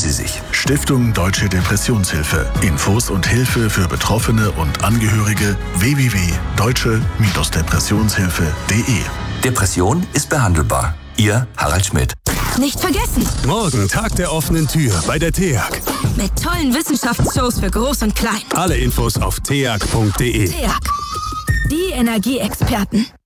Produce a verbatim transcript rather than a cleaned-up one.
Sie sich. Stiftung Deutsche Depressionshilfe. Infos und Hilfe für Betroffene und Angehörige w w w punkt deutsche Depressionshilfe punkt de. Depression ist behandelbar. Ihr Harald Schmidt. Nicht vergessen! Morgen Tag der offenen Tür bei der T E A G. Mit tollen Wissenschaftsshows für Groß und Klein. Alle Infos auf teag punkt de. T E A G. Die Energieexperten.